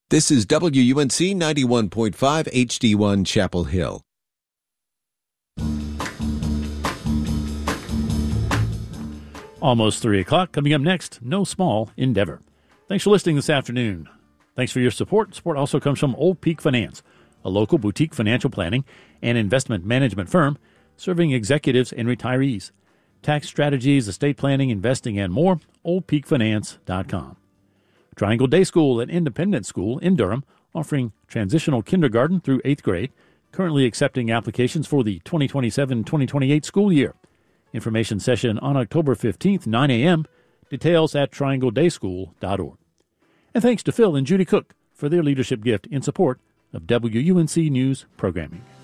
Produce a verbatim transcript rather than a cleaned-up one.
This is W U N C ninety-one point five H D one Chapel Hill. Almost three o'clock. Coming up next, no small endeavor. Thanks for listening this afternoon. Thanks for your support. Support also comes from Old Peak Finance, a local boutique financial planning and investment management firm serving executives and retirees. Tax strategies, estate planning, investing, and more, old peak finance dot com. Triangle Day School, an independent school in Durham, offering transitional kindergarten through eighth grade, currently accepting applications for the twenty twenty-seven twenty twenty-eight school year. Information session on October fifteenth, nine a.m. Details at triangle day school dot org. And thanks to Phil and Judy Cook for their leadership gift in support of W U N C News programming.